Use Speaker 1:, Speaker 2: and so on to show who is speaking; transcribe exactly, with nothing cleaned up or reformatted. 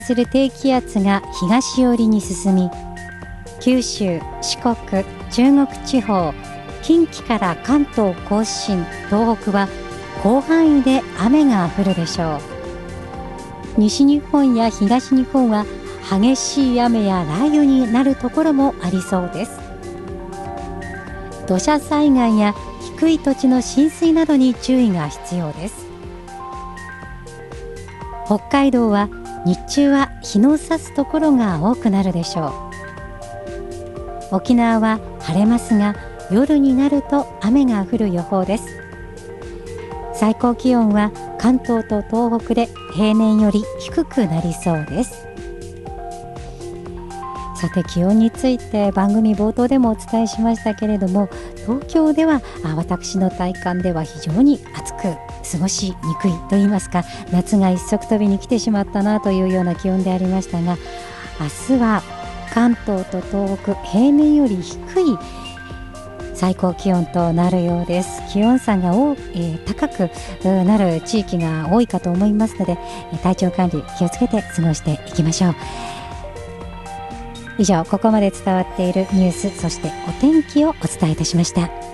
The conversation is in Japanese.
Speaker 1: する低気圧が東寄りに進み、九州、四国、中国地方、近畿から関東甲信、東北は広範囲で雨が降るでしょう。西日本や東日本は激しい雨や雷雨になるところもありそうです。土砂災害や低い土地の浸水などに注意が必要です。北海道は日中は日の差すところが多くなるでしょう。沖縄は晴れますが、夜になると雨が降る予報です。最高気温は関東と東北で平年より低くなりそうです。さて、気温について番組冒頭でもお伝えしましたけれども、東京ではあ私の体感では非常に暑く過ごしにくいといいますか、夏が一足飛びに来てしまったなというような気温でありましたが、明日は関東と東北平年より低い最高気温となるようです。気温差が多、えー、高くなる地域が多いかと思いますので、体調管理気をつけて過ごしていきましょう。以上、ここまで伝わっているニュース、そしてお天気をお伝えいたしました。